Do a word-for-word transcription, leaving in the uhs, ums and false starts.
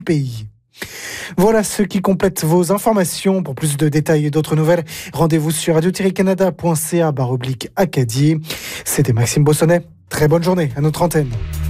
pays. Voilà ce qui complète vos informations. Pour plus de détails et d'autres nouvelles, rendez-vous sur radio tiret canada point c a barre oblique Acadie. C'était Maxime Bossonnet. Très bonne journée à notre antenne.